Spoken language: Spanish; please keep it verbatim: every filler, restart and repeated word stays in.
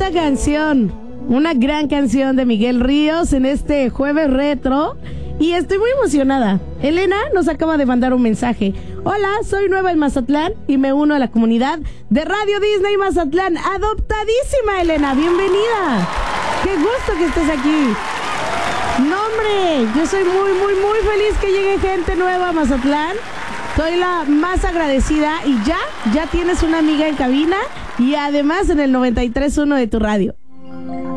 esta canción, una gran canción de Miguel Ríos en este jueves retro. Y estoy muy emocionada. Elena nos acaba de mandar un mensaje. Hola, soy nueva en Mazatlán y me uno a la comunidad de Radio Disney Mazatlán. Adoptadísima, Elena, bienvenida. Qué gusto que estés aquí. No, hombre, yo soy muy, muy, muy feliz que llegue gente nueva a Mazatlán. Soy la más agradecida y ya, ya tienes una amiga en cabina y además en el noventa y tres punto uno de tu radio.